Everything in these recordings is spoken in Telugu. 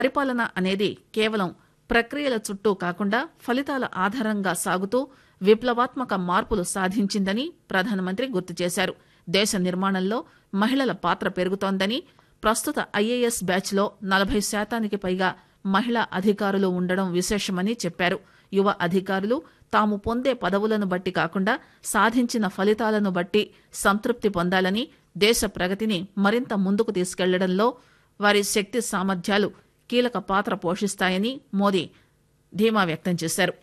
పరిపాలన అనేది కేవలం ప్రక్రియల చుట్టూ కాకుండా ఫలితాల ఆధారంగా సాగుతూ విప్లవాత్మక మార్పులు సాధించిందని ప్రధానమంత్రి గుర్తు చేశారు. దేశ నిర్మాణంలో మహిళల పాత్ర పెరుగుతోందని, ప్రస్తుత ఐఏఎస్ బ్యాచ్లో 40% పైగా మహిళా అధికారులు ఉండడం విశేషమని చెప్పారు. యువ అధికారులు తాము పొందే పదవులను బట్టి కాకుండా సాధించిన ఫలితాలను బట్టి సంతృప్తి పొందాలని, దేశ ప్రగతిని మరింత ముందుకు తీసుకెళ్లడంలో వారి శక్తి సామర్థ్యాలు కీలక పాత్ర పోషిస్తాయని మోదీ ధీమా వ్యక్తం చేశారు.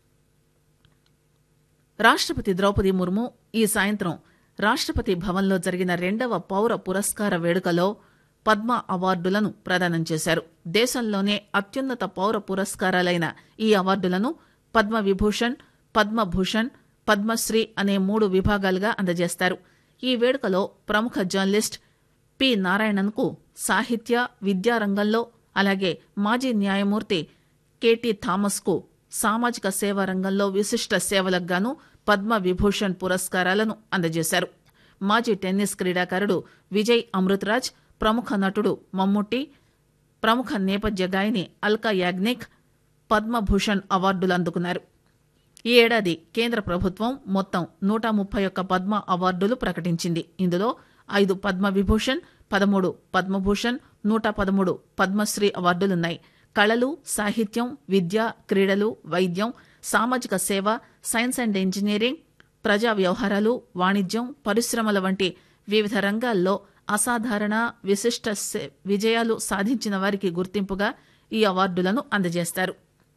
రాష్టపతి ద్రౌపది ముర్ము ఈ సాయంత్రం రాష్టపతి భవన్లో జరిగిన 2వ పౌర పురస్కార వేడుకలో పద్మ అవార్డులను ప్రదానం చేశారు. దేశంలోనే అత్యున్నత పౌర పురస్కారాలైన ఈ అవార్డులను పద్మవిభూషణ్, పద్మభూషణ్, పద్మశ్రీ అనే 3 విభాగాలుగా అందజేస్తారు. ఈ వేడుకలో ప్రముఖ జర్నలిస్ట్ పి నారాయణన్కు సాహిత్య, విద్యా రంగంలో, అలాగే మాజీ న్యాయమూర్తి కెటి థామస్కు సామాజిక సేవా రంగంలో విశిష్ట సేవలకు గాను పద్మవిభూషణ్ పురస్కారాలను అందజేశారు. మాజీ టెన్నిస్ క్రీడాకారుడు విజయ్ అమృతరాజ్, ప్రముఖ నటుడు మమ్ముట్టి, ప్రముఖ నేపథ్య గాయని అల్కా యాగ్నిక్ పద్మభూషణ్ అవార్డులు అందుకున్నారు. ఈ ఏడాది కేంద్ర ప్రభుత్వం మొత్తం 131 పద్మ అవార్డులు ప్రకటించింది. ఇందులో 5 పద్మవిభూషణ్, 13 పద్మభూషణ్, 113 పద్మశ్రీ అవార్డులున్నాయి. కళలు, సాహిత్యం, విద్య, క్రీడలు, వైద్యం, సామాజిక సేవ, సైన్స్ అండ్ ఇంజనీరింగ్, ప్రజా వ్యవహారాలు, వాణిజ్యం, పరిశ్రమల వంటి వివిధ రంగాల్లో అసాధారణ, విశిష్ట విజయాలు సాధించిన వారికి గుర్తింపుగా ఈ అవార్డులను అందజేస్తారు.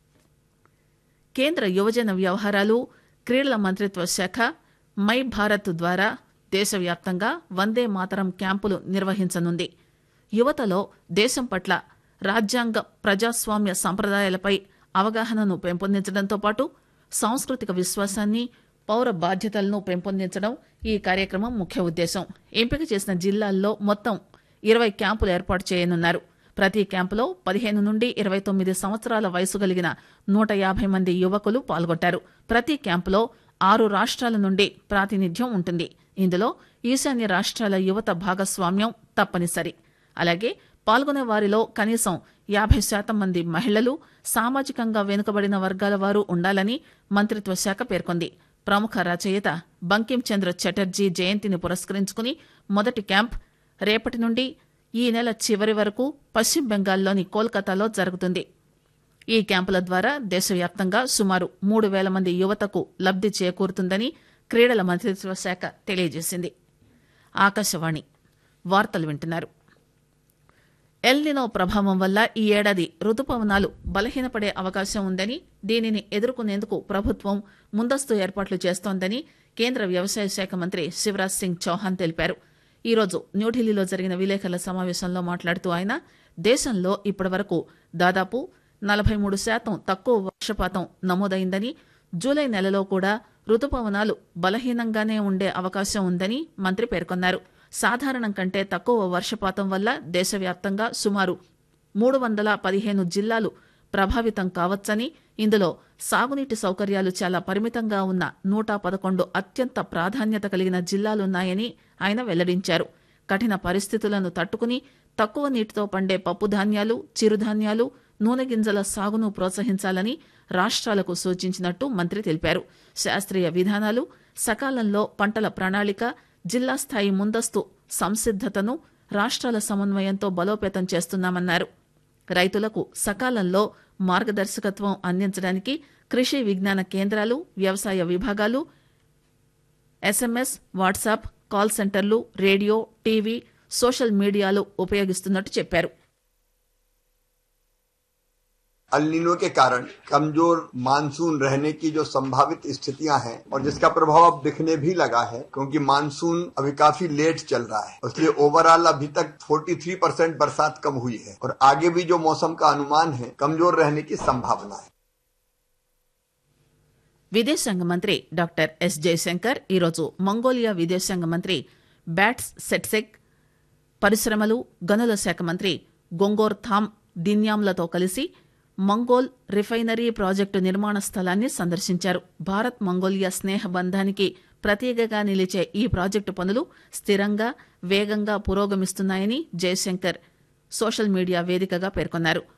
కేంద్ర యువజన వ్యవహారాలు, క్రీడల మంత్రిత్వ శాఖ మై భారత్ ద్వారా దేశవ్యాప్తంగా వందే మాతరం క్యాంపులు నిర్వహించనుంది. యువతలో దేశం పట్ల రాజ్యాంగ, ప్రజాస్వామ్య సంప్రదాయాలపై అవగాహనను పెంపొందించడంతో పాటు సాంస్కృతిక విశ్వాసాన్ని, పౌర బాధ్యతలను పెంపొందించడం ఈ కార్యక్రమం ముఖ్య ఉద్దేశం. ఎంపిక చేసిన జిల్లాల్లో మొత్తం 20 క్యాంపులు ఏర్పాటు చేయనున్నారు. ప్రతి క్యాంపులో 15 నుండి 29 సంవత్సరాల వయసు కలిగిన 150 మంది యువకులు పాల్గొంటారు. ప్రతి క్యాంపులో 6 రాష్ట్రాల నుండి ప్రాతినిధ్యం ఉంటుంది. ఇందులో ఈశాన్య రాష్ట్రాల యువత భాగస్వామ్యం తప్పనిసరి. అలాగే పాల్గొనే వారిలో కనీసం 50% మంది మహిళలు, సామాజికంగా వెనుకబడిన వర్గాల వారు ఉండాలని మంత్రిత్వ శాఖ పేర్కొంది. ప్రముఖ రచయిత బంకిం చంద్ర చటర్జీ జయంతిని పురస్కరించుకుని మొదటి క్యాంప్ రేపటి నుండి ఈ నెల చివరి వరకు పశ్చిమ బెంగాల్లోని కోల్కతాలో జరుగుతుంది. ఈ క్యాంపుల ద్వారా దేశవ్యాప్తంగా సుమారు 3,000 మంది యువతకు లబ్ది చేకూరుతుందని క్రీడల మంత్రిత్వ శాఖ తెలియజేసింది. ఆకాశవాణి వార్తలు వింటున్నారు. ఎల్నినో ప్రభావం వల్ల ఈ ఏడాది రుతుపవనాలు బలహీనపడే అవకాశం ఉందని, దీనిని ఎదుర్కొనేందుకు ప్రభుత్వం ముందస్తు ఏర్పాట్లు చేస్తోందని కేంద్ర వ్యవసాయ శాఖ మంత్రి శివరాజ్ సింగ్ చౌహాన్ తెలిపారు. ఈరోజు న్యూఢిల్లీలో జరిగిన విలేకరుల సమావేశంలో మాట్లాడుతూ ఆయన దేశంలో ఇప్పటివరకు దాదాపు 43% తక్కువ వర్షపాతం నమోదైందని, జూలై నెలలో కూడా రుతుపవనాలు బలహీనంగానే ఉండే అవకాశం ఉందని మంత్రి పేర్కొన్నారు. సాధారణం కంటే తక్కువ వర్షపాతం వల్ల దేశవ్యాప్తంగా సుమారు 315 జిల్లాలు ప్రభావితం కావచ్చని, ఇందులో సాగునీటి సౌకర్యాలు చాలా పరిమితంగా ఉన్న 111 అత్యంత ప్రాధాన్యత కలిగిన జిల్లాలున్నాయని ఆయన వెల్లడించారు. కఠిన పరిస్థితులను తట్టుకుని తక్కువ నీటితో పండే పప్పుధాన్యాలు, చిరుధాన్యాలు, నూనె గింజల సాగును ప్రోత్సహించాలని రాష్ట్రాలకు సూచించినట్టు మంత్రి తెలిపారు. శాస్త్రీయ విధానాలు, సకాలంలో పంటల ప్రణాళిక, జిల్లా స్థాయి ముందస్తు సంసిద్దతను రాష్ట్రాల సమన్వయంతో బలోపేతం చేస్తున్నామన్నారు. రైతులకు సకాలంలో మార్గదర్శకత్వం అందించడానికి కృషి విజ్ఞాన కేంద్రాలు, వ్యవసాయ విభాగాలు, ఎస్ఎంఎస్, వాట్సాప్, కాల్ సెంటర్లు, రేడియో, టీవీ, సోషల్ మీడియాలు ఉపయోగిస్తున్నట్టు చెప్పారు. अल नीनो के कारण कमजोर मानसून रहने की जो संभावित स्थितियां हैं और जिसका प्रभाव अब दिखने भी लगा है, क्योंकि मानसून अभी काफी लेट चल रहा है, इसलिए ओवरऑल अभी तक 43% बरसात कम हुई है और आगे भी जो मौसम का अनुमान है कमजोर रहने की संभावना है. విదేశాంగ మంత్రి డాక్టర్ ఎస్ జయశంకర్ ఈరోజు మంగోలియా విదేశాంగ మంత్రి బ్యాట్స్ సెట్సెక్, పరిశ్రమలు, గనుల శాఖ మంత్రి గొంగోర్ థామ్ దిన్యామ్లతో కలిసి మంగోల్ రిఫైనరీ ప్రాజెక్టు నిర్మాణ స్థలాన్ని సందర్శించారు. భారత్ మంగోలియా స్నేహ బంధానికి ప్రతీకగా నిలిచే ఈ ప్రాజెక్టు పనులు స్థిరంగా, వేగంగా పురోగమిస్తున్నాయని జయశంకర్ సోషల్ మీడియా వేదికగా పేర్కొన్నారు.